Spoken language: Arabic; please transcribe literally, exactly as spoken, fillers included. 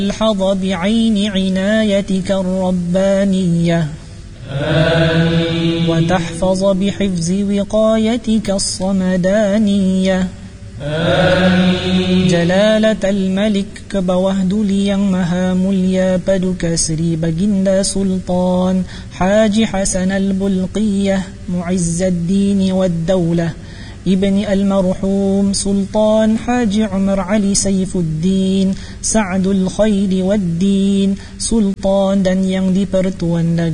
الحظ بعين عنايتك الربانية آمين. وتحفظ بحفظ وقايتك الصمدانية آمين. جلالة الملك كبوهد ليان مهامليا بدك سري بجند سلطان حاج حسن البلقية معز الدين والدولة ابن المرحوم سلطان حاج عمر علي سيف الدين سعد الخير والدين سلطان دن yang dipertuan